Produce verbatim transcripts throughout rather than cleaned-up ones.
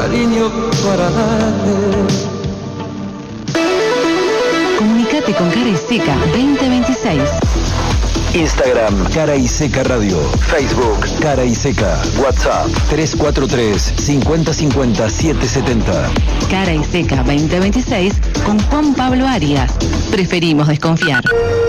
cariño para darte. Comunicate con Cara y Seca veinte veintiséis. Instagram, Cara y Seca Radio. Facebook, Cara y Seca. WhatsApp, tres cuatro tres, cinco cero cinco cero, siete siete cero. Cara y Seca veinte veintiséis con Juan Pablo Arias. Preferimos desconfiar.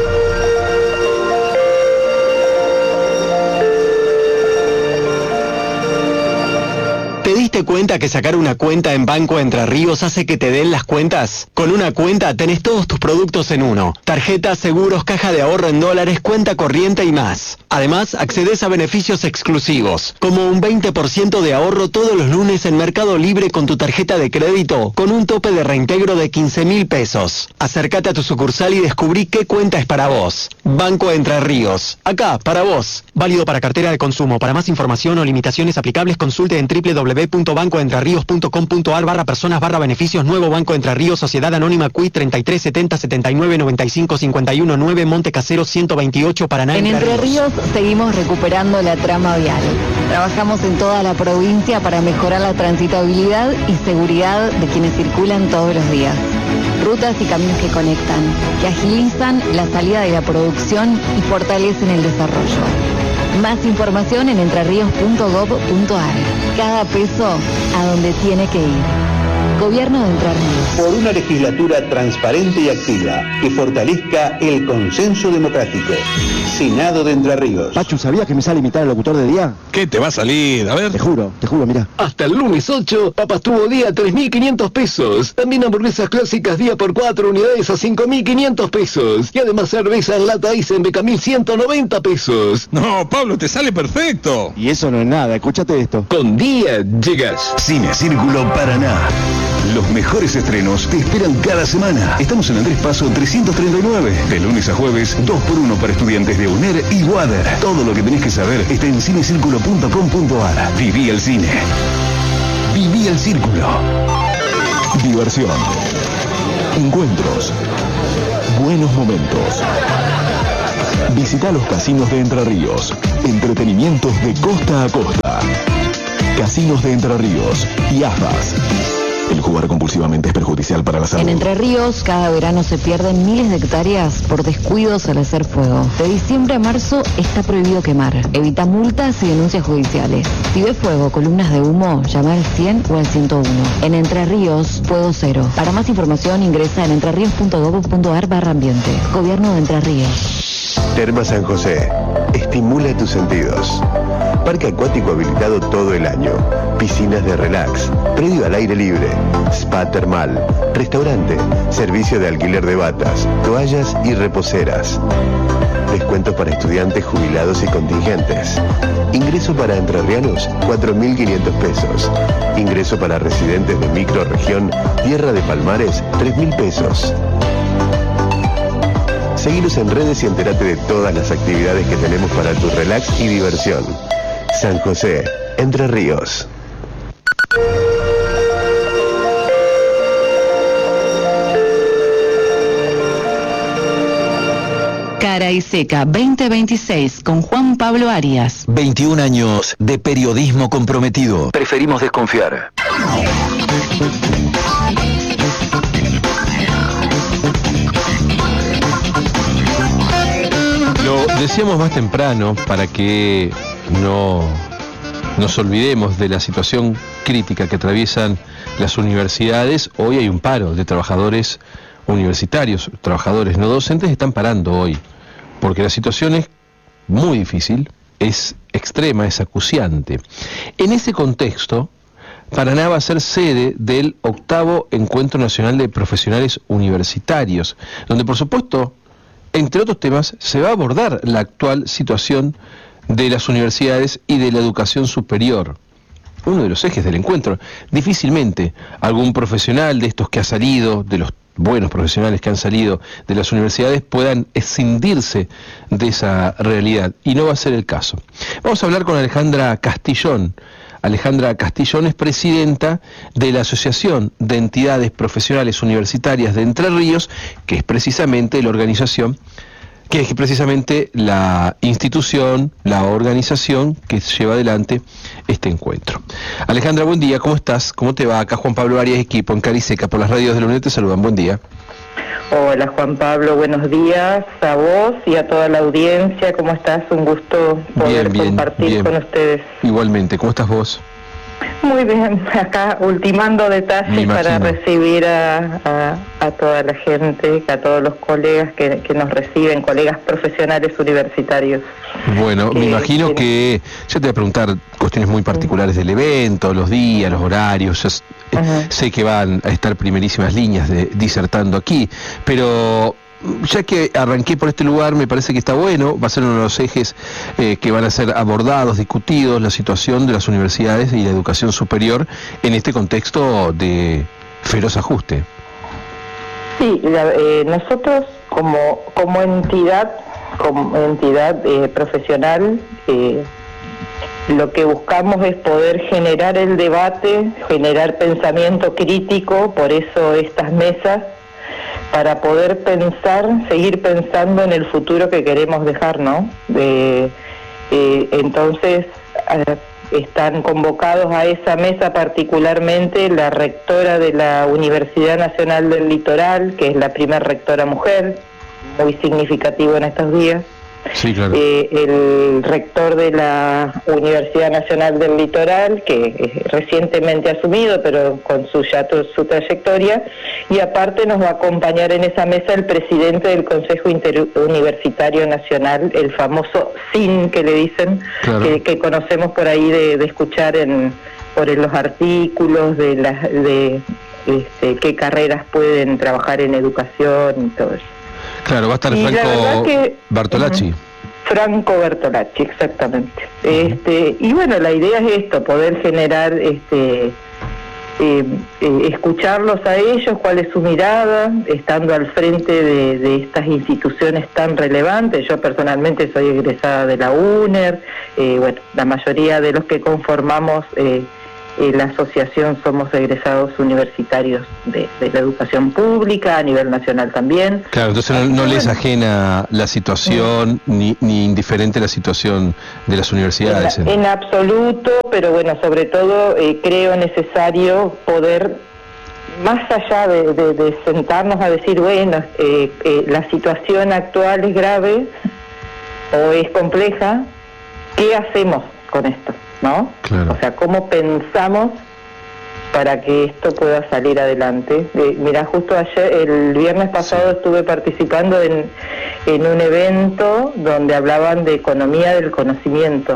¿Te diste cuenta que sacar una cuenta en Banco Entre Ríos hace que te den las cuentas? Con una cuenta tenés todos tus productos en uno. Tarjetas, seguros, caja de ahorro en dólares, cuenta corriente y más. Además, accedes a beneficios exclusivos, como un veinte por ciento de ahorro todos los lunes en Mercado Libre con tu tarjeta de crédito, con un tope de reintegro de quince mil pesos. Acércate a tu sucursal y descubrí qué cuenta es para vos. Banco Entre Ríos. Acá, para vos. Válido para cartera de consumo. Para más información o limitaciones aplicables, consulte en doble u doble u doble u punto banco entre ríos punto com punto ar barra personas barra beneficios. Nuevo Banco Entre Ríos, Sociedad Anónima C U I treinta y tres setenta setenta y nueve noventa y cinco cincuenta y uno nueve, Monte Casero ciento veintiocho, Paraná. En Entre Ríos seguimos recuperando la trama vial. Trabajamos en toda la provincia para mejorar la transitabilidad y seguridad de quienes circulan todos los días. Rutas y caminos que conectan, que agilizan la salida de la producción y fortalecen el desarrollo. Más información en entreríos punto gob punto ar. Cada peso a donde tiene que ir. Gobierno de Entre Ríos. Por una legislatura transparente y activa que fortalezca el consenso democrático. Senado de Entre Ríos. Pachu, ¿sabías que me sale imitar al locutor de día? ¿Qué te va a salir? A ver. Te juro, te juro, mira. Hasta el lunes ocho, papas tuvo día tres mil quinientos pesos. También hamburguesas clásicas día por cuatro unidades a cinco mil quinientos pesos. Y además cerveza en lata Isen Becamil ciento noventa pesos. No, Pablo, te sale perfecto. Y eso no es nada, escúchate esto. Con día llegas. Cine Círculo Paraná. Los mejores estrenos te esperan cada semana. Estamos en Andrés Paso trescientos treinta y nueve. De lunes a jueves, dos por uno para estudiantes de UNER y WADER. Todo lo que tenés que saber está en cinecírculo punto com punto ar. Viví el cine. Viví el círculo. Diversión. Encuentros. Buenos momentos. Visita los casinos de Entre Ríos. Entretenimientos de costa a costa. Casinos de Entre Ríos y A F A S. El jugar compulsivamente es perjudicial para la salud. En Entre Ríos, cada verano se pierden miles de hectáreas por descuidos al hacer fuego. De diciembre a marzo está prohibido quemar. Evita multas y denuncias judiciales. Si ves fuego, columnas de humo, llama al cien o al ciento uno. En Entre Ríos, fuego cero. Para más información ingresa en entreríos punto gob punto ar barra ambiente. Gobierno de Entre Ríos. Termas San José. Estimula tus sentidos. Parque acuático habilitado todo el año. Piscinas de relax. Predio al aire libre. Spa termal. Restaurante. Servicio de alquiler de batas, toallas y reposeras. Descuentos para estudiantes, jubilados y contingentes. Ingreso para entrerrianos, cuatro mil quinientos pesos. Ingreso para residentes de microrregión Tierra de Palmares, tres mil pesos. Seguinos en redes y entérate de todas las actividades que tenemos para tu relax y diversión. San José, Entre Ríos. Cara y Seca veinte veintiséis con Juan Pablo Arias. veintiún años de periodismo comprometido. Preferimos desconfiar. Lo decíamos más temprano para que no nos olvidemos de la situación crítica que atraviesan las universidades. Hoy hay un paro de trabajadores universitarios, trabajadores no docentes, están parando hoy, porque la situación es muy difícil, es extrema, es acuciante. En ese contexto, Paraná va a ser sede del octavo Encuentro Nacional de Profesionales Universitarios, donde por supuesto, entre otros temas, se va a abordar la actual situación de las universidades y de la educación superior. Uno de los ejes del encuentro. Difícilmente algún profesional de estos que ha salido, de los buenos profesionales que han salido de las universidades, puedan escindirse de esa realidad, y no va a ser el caso. Vamos a hablar con Alejandra Castillón. Alejandra Castillón es presidenta de la Asociación de Entidades Profesionales Universitarias de Entre Ríos, que es precisamente la organización que es precisamente la institución, la organización que lleva adelante este encuentro. Alejandra, buen día, ¿cómo estás? ¿Cómo te va? Acá Juan Pablo Arias, equipo en Cara y Seca, por las radios de la UNED te saludan, buen día. Hola Juan Pablo, buenos días a vos y a toda la audiencia, ¿cómo estás? Un gusto poder bien, bien, compartir bien. con ustedes. Igualmente, ¿cómo estás vos? Muy bien, acá ultimando detalles para recibir a, a, a toda la gente, a todos los colegas que, que nos reciben, colegas profesionales universitarios. Bueno, me imagino que, que ya te voy a preguntar cuestiones muy particulares del evento, los días, los horarios. Yo uh-huh. sé que van a estar primerísimas líneas de, disertando aquí, pero ya que arranqué por este lugar, me parece que está bueno, va a ser uno de los ejes eh, que van a ser abordados, discutidos, la situación de las universidades y la educación superior en este contexto de feroz ajuste. Sí, la, eh, nosotros como, como entidad, como entidad eh, profesional, eh, lo que buscamos es poder generar el debate, generar pensamiento crítico, por eso estas mesas, para poder pensar, seguir pensando en el futuro que queremos dejar, ¿no? De, eh, entonces, eh, están convocados a esa mesa particularmente la rectora de la Universidad Nacional del Litoral, que es la primera rectora mujer, muy significativo en estos días. Sí, claro. Eh, el rector de la Universidad Nacional del Litoral, que es recientemente asumido, pero con su ya to, su trayectoria, y aparte nos va a acompañar en esa mesa el presidente del Consejo Interuniversitario Nacional, el famoso S I N que le dicen, claro. que, que conocemos por ahí de, de escuchar en por en los artículos de las de este, qué carreras pueden trabajar en educación y todo eso. Claro, va a estar y Franco que, Bertolacci. Uh-huh. Franco Bertolacci, exactamente. Uh-huh. Este, y bueno, la idea es esto, poder generar, este, eh, eh, escucharlos a ellos, cuál es su mirada, estando al frente de, de estas instituciones tan relevantes. Yo personalmente soy egresada de la UNER, eh, bueno, la mayoría de los que conformamos eh, Eh, la asociación somos egresados universitarios de, de la educación pública, a nivel nacional también. Claro, entonces no, no les ajena la situación, mm. ni, ni indiferente la situación de las universidades. En, en absoluto, pero bueno, sobre todo eh, creo necesario poder, más allá de, de, de sentarnos a decir, bueno, eh, eh, la situación actual es grave o es compleja, ¿qué hacemos con esto? ¿No? Claro. O sea, ¿cómo pensamos para que esto pueda salir adelante? Eh, mira, justo ayer, el viernes pasado sí. estuve participando en, en un evento donde hablaban de economía del conocimiento.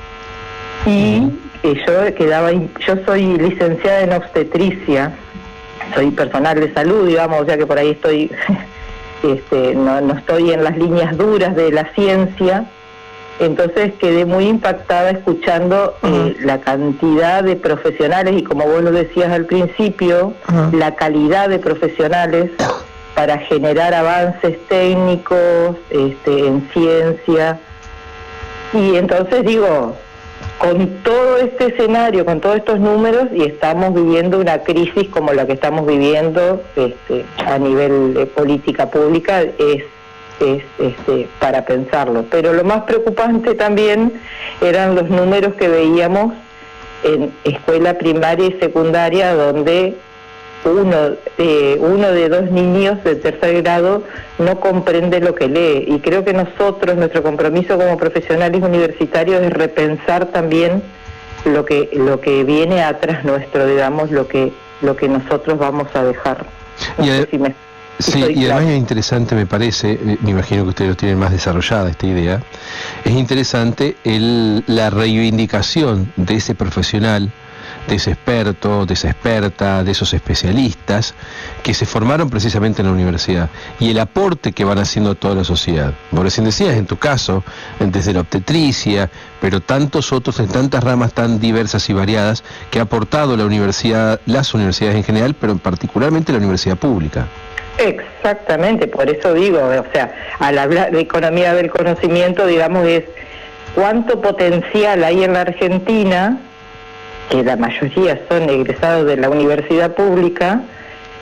Y uh-huh. eh, yo quedaba, yo soy licenciada en obstetricia, soy personal de salud, digamos, o sea que por ahí estoy, este, no, no estoy en las líneas duras de la ciencia. Entonces quedé muy impactada escuchando uh-huh. eh, la cantidad de profesionales y, como vos lo decías al principio, uh-huh. la calidad de profesionales para generar avances técnicos este, en ciencia. Y entonces digo, con todo este escenario, con todos estos números, y estamos viviendo una crisis como la que estamos viviendo este, a nivel de política pública, es es este, para pensarlo. Pero lo más preocupante también eran los números que veíamos en escuela primaria y secundaria, donde uno, eh, uno de dos niños de tercer grado no comprende lo que lee. Y creo que nosotros, nuestro compromiso como profesionales universitarios es repensar también lo que lo que viene atrás nuestro, digamos, lo que lo que nosotros vamos a dejar. No y sé si me Sí, y además es interesante, me parece, me imagino que ustedes lo tienen más desarrollada esta idea, es interesante el, la reivindicación de ese profesional, de ese experto, de esa experta, de esos especialistas que se formaron precisamente en la universidad y el aporte que van haciendo a toda la sociedad. Vos recién decías, en tu caso, desde la obstetricia, pero tantos otros en tantas ramas tan diversas y variadas que ha aportado la universidad, las universidades en general, pero particularmente la universidad pública. Exactamente, por eso digo, o sea, al hablar de economía del conocimiento, digamos, es cuánto potencial hay en la Argentina, que la mayoría son egresados de la universidad pública,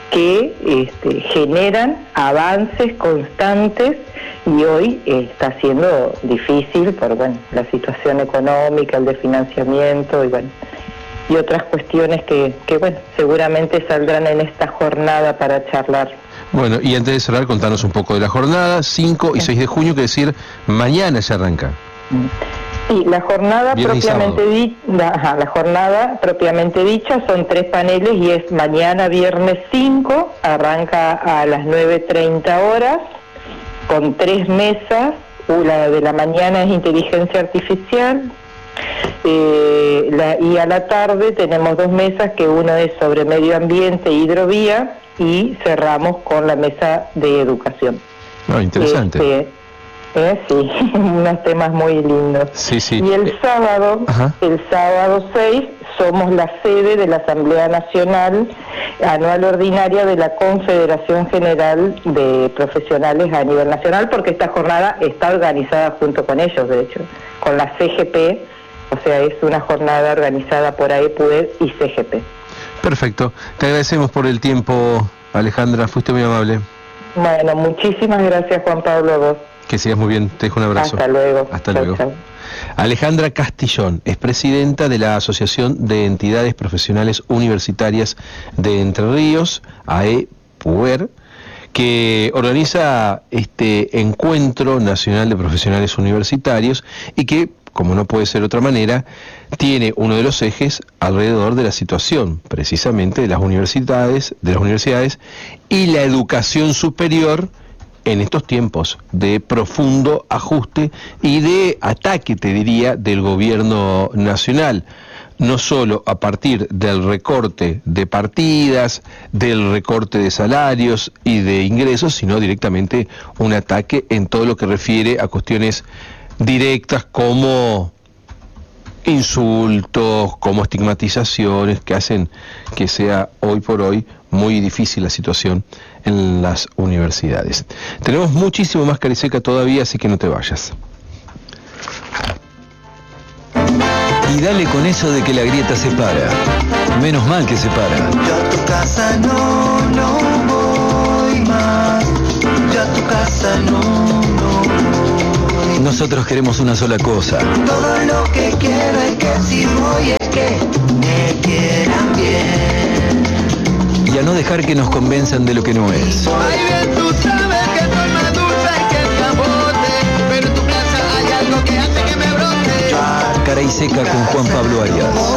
que este, generan avances constantes y hoy eh, está siendo difícil por bueno la situación económica, el desfinanciamiento y bueno y otras cuestiones que, que bueno seguramente saldrán en esta jornada para charlar. Bueno, y antes de cerrar, contanos un poco de la jornada, cinco y seis de junio, que decir, mañana se arranca. Sí, la jornada Viernes y propiamente dicha, la, la jornada propiamente dicha son tres paneles y es mañana viernes cinco, arranca a las nueve treinta horas, con tres mesas, la de la mañana es inteligencia artificial, eh, la, y a la tarde tenemos dos mesas, que uno es sobre medio ambiente e hidrovía, y cerramos con la mesa de educación. Ah, interesante. Este, eh, sí, unos temas muy lindos. Sí, sí. Y el sábado, Ajá. el sábado seis, somos la sede de la Asamblea Nacional Anual Ordinaria de la Confederación General de Profesionales a nivel nacional, porque esta jornada está organizada junto con ellos, de hecho, con la C G P, o sea, es una jornada organizada por A E P U D E y C G P. Perfecto. Te agradecemos por el tiempo, Alejandra, fuiste muy amable. Bueno, muchísimas gracias, Juan Pablo, a vos. Que sigas muy bien, te dejo un abrazo. Hasta luego. Hasta Chau, luego. chau. Alejandra Castillón es presidenta de la Asociación de Entidades Profesionales Universitarias de Entre Ríos, A E P U E R, que organiza este Encuentro Nacional de Profesionales Universitarios y que, como no puede ser de otra manera, tiene uno de los ejes alrededor de la situación, precisamente de las universidades, de las universidades y la educación superior en estos tiempos de profundo ajuste y de ataque, te diría, del gobierno nacional. No solo a partir del recorte de partidas, del recorte de salarios y de ingresos, sino directamente un ataque en todo lo que refiere a cuestiones directas como insultos, como estigmatizaciones que hacen que sea hoy por hoy muy difícil la situación en las universidades. Tenemos muchísimo más Cariseca todavía, así que no te vayas. Y dale con eso de que la grieta se para. Menos mal que se para. Yo a tu casa no, no voy más. Yo a tu casa no, no voy. Nosotros queremos una sola cosa. Todo lo que quiero es que si voy es que me quieran bien. Y a no dejar que nos convenzan de lo que no es. Ay, bien, tú sabes que soy más dulce que el camote, pero en tu casa hay algo que hace que me brote. Cara y Seca con Juan Pablo Arias.